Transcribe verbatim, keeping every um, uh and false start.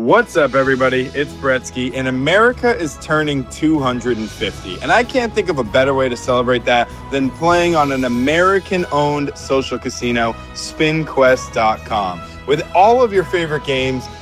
What's up, everybody? It's Bretsky, and America is turning two hundred fifty. And I can't think of a better way to celebrate that than playing on an American-owned social casino, spin quest dot com. With all of your favorite games,